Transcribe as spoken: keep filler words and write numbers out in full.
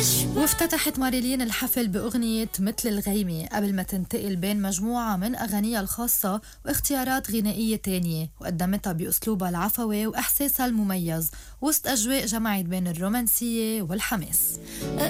وافتتحت ماريلين الحفل بأغنية مثل الغيمة قبل ما تنتقل بين مجموعة من أغانيها الخاصة واختيارات غنائية تانية، وقدمتها بأسلوبها العفوي وإحساسها المميز وسط أجواء جمعت بين الرومانسية والحماس.